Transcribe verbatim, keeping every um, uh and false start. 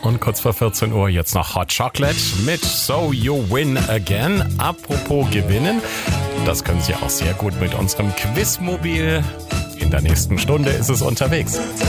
Und kurz vor vierzehn Uhr jetzt noch Hot Chocolate mit So You Win Again. Apropos gewinnen, das können Sie auch sehr gut mit unserem Quizmobil. In der nächsten Stunde ist es unterwegs.